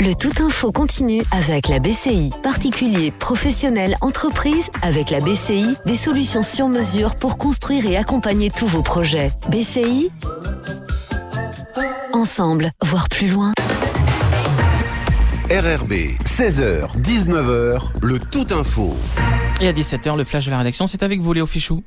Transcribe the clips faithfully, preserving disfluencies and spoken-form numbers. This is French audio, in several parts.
Le Tout Info continue avec la B C I. Particuliers, professionnels, entreprises, avec la B C I, des solutions sur mesure pour construire et accompagner tous vos projets. B C I, ensemble, voir plus loin. R R B, seize heures, dix-neuf heures, le Tout Info. Et à dix-sept heures, le flash de la rédaction, c'est avec vous Léo Fichou.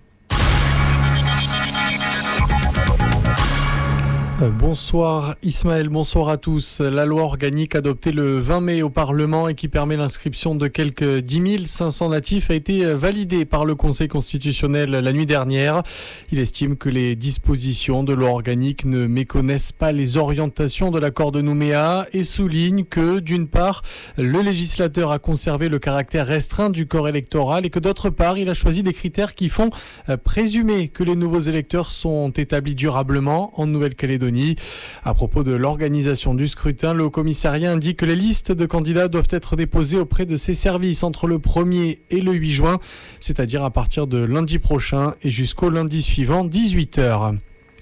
Bonsoir Ismaël, bonsoir à tous. La loi organique adoptée le vingt mai au Parlement et qui permet l'inscription de quelques dix mille cinq cents natifs a été validée par le Conseil constitutionnel la nuit dernière. Il estime que les dispositions de loi organique ne méconnaissent pas les orientations de l'accord de Nouméa et souligne que, d'une part, le législateur a conservé le caractère restreint du corps électoral et que, d'autre part, il a choisi des critères qui font présumer que les nouveaux électeurs sont établis durablement en Nouvelle-Calédonie. À propos de l'organisation du scrutin, le Haut-Commissariat indique que les listes de candidats doivent être déposées auprès de ses services entre le premier et le huit juin, c'est-à-dire à partir de lundi prochain et jusqu'au lundi suivant, dix-huit heures.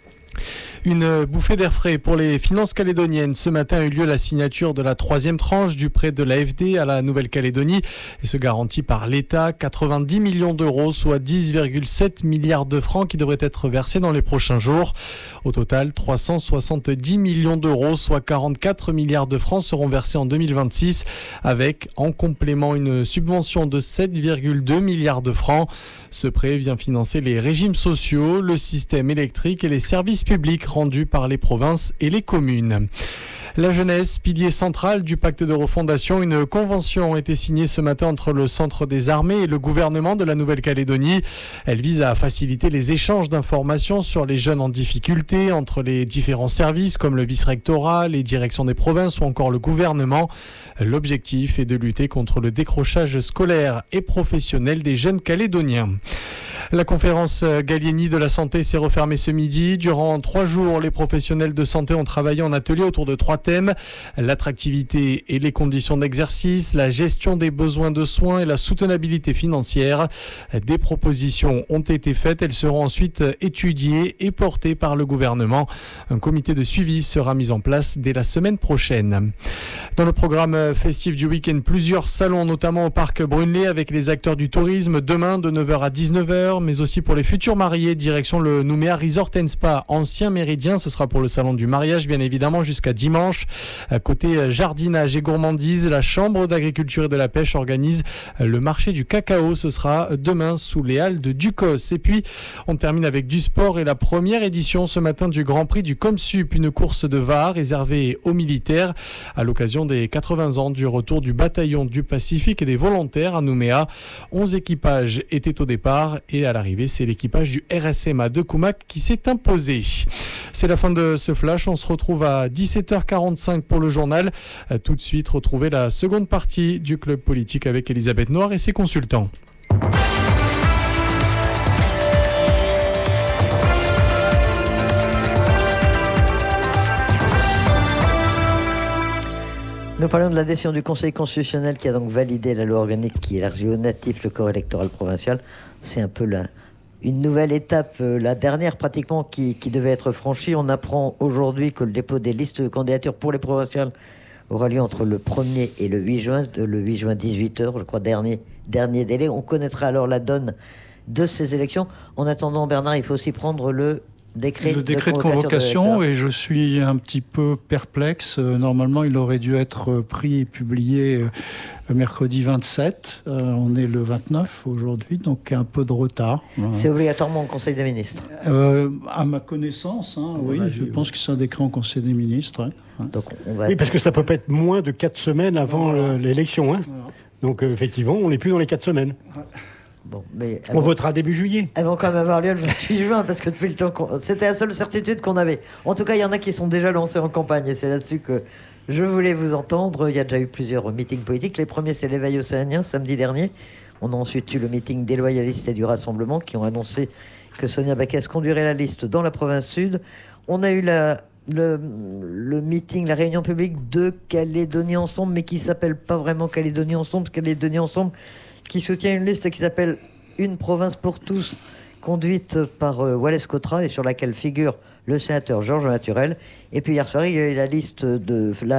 Une bouffée d'air frais pour les finances calédoniennes. Ce matin a eu lieu la signature de la troisième tranche du prêt de l'A F D à la Nouvelle-Calédonie et se garantit par l'État quatre-vingt-dix millions d'euros, soit dix virgule sept milliards de francs qui devraient être versés dans les prochains jours. Au total, trois cent soixante-dix millions d'euros, soit quarante-quatre milliards de francs seront versés en deux mille vingt-six avec en complément une subvention de sept virgule deux milliards de francs. Ce prêt vient financer les régimes sociaux, le système électrique et les services publics rendus par les provinces et les communes. La jeunesse, pilier central du pacte de refondation, une convention a été signée ce matin entre le Centre des armées et le gouvernement de la Nouvelle-Calédonie. Elle vise à faciliter les échanges d'informations sur les jeunes en difficulté entre les différents services comme le vice-rectorat, les directions des provinces ou encore le gouvernement. L'objectif est de lutter contre le décrochage scolaire et professionnel des jeunes calédoniens. La conférence Gallieni de la santé s'est refermée ce midi. Durant trois jours, les professionnels de santé ont travaillé en atelier autour de trois thèmes: l'attractivité et les conditions d'exercice, la gestion des besoins de soins et la soutenabilité financière. Des propositions ont été faites. Elles seront ensuite étudiées et portées par le gouvernement. Un comité de suivi sera mis en place dès la semaine prochaine. Dans le programme festif du week-end, plusieurs salons, notamment au parc Brunelay avec les acteurs du tourisme, demain de neuf heures à dix-neuf heures, mais aussi pour les futurs mariés, direction le Nouméa Resort and Spa, ancien méridien. Ce sera pour le salon du mariage, bien évidemment, jusqu'à dimanche. À côté jardinage et gourmandise, la Chambre d'agriculture et de la pêche organise le marché du cacao. Ce sera demain sous les halles de Ducos. Et puis, on termine avec du sport et la première édition ce matin du Grand Prix du Comsup, une course de V A R réservée aux militaires à l'occasion des quatre-vingts ans du retour du bataillon du Pacifique et des volontaires à Nouméa. onze équipages étaient au départ et à l'arrivée, c'est l'équipage du R S M A de Koumak qui s'est imposé. C'est la fin de ce flash. On se retrouve à dix-sept heures quarante-cinq pour le journal. Tout de suite, retrouvez la seconde partie du Club Politique avec Elisabeth Noir et ses consultants. Nous parlons de la décision du Conseil constitutionnel qui a donc validé la loi organique qui élargit aux natifs le corps électoral provincial. C'est un peu la, une nouvelle étape, euh, la dernière pratiquement qui, qui devait être franchie. On apprend aujourd'hui que le dépôt des listes de candidatures pour les provinciales aura lieu entre le premier et le huit juin, le huit juin dix-huit heures, je crois, dernier, dernier délai. On connaîtra alors la donne de ces élections. En attendant, Bernard, il faut aussi prendre le Décret le décret de de convocation, convocation, et je suis un petit peu perplexe. Normalement, il aurait dû être pris et publié mercredi vingt-sept. On est le vingt-neuf aujourd'hui, donc un peu de retard. C'est obligatoirement au Conseil des ministres. Euh, à ma connaissance, hein, oui, oui, je oui. pense que c'est un décret en Conseil des ministres. Hein. Donc on va... Oui, parce que ça peut pas être moins de quatre semaines avant voilà. l'élection. Hein. Voilà. Donc euh, effectivement, on n'est plus dans les quatre semaines. Ouais. Bon, mais avant, on votera début juillet. Elles vont quand même avoir lieu le vingt-huit juin, parce que depuis le temps qu'on... c'était la seule certitude qu'on avait. En tout cas, il y en a qui sont déjà lancés en campagne, et c'est là-dessus que je voulais vous entendre. Il y a déjà eu plusieurs meetings politiques. Les premiers, c'est l'éveil océanien, samedi dernier. On a ensuite eu le meeting des loyalistes et du Rassemblement, qui ont annoncé que Sonia Backès conduirait la liste dans la province sud. On a eu la... Le, le meeting, la réunion publique de Calédonie Ensemble, mais qui ne s'appelle pas vraiment Calédonie Ensemble, Calédonie Ensemble, qui soutient une liste qui s'appelle Une province pour tous, conduite par euh, Wallace Cotra et sur laquelle figure le sénateur Georges Naturel. Et puis hier soir, il y a eu la liste de la